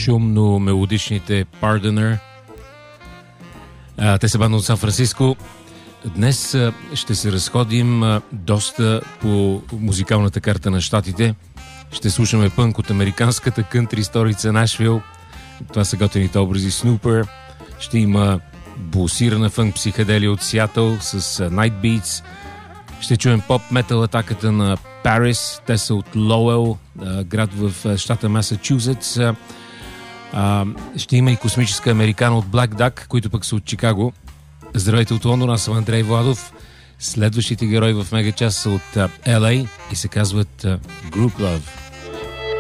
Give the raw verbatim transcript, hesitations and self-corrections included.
шумно мелодичните Pardoner. А, те са банда от Сан Франциско. Днес а, ще се разходим а, доста по музикалната карта на щатите. Ще слушаме пънк от американската кънтри столица Нашвил. Това са готените образи Snooper. Ще има булсирана фънк психоделия от Сиатъл с uh, Night Beats. Ще чуем поп-метал атаката на Paris. Те са от Лоуел, uh, град в uh, щата Масачузетс. Uh, uh, ще има и космическа американа от Black Duck, които пък са от Чикаго. Здравейте от Лондон, аз съм Андрей Владов. Следващите герои в Мегачас са от uh, Ел Ей и се казват uh, Group Love.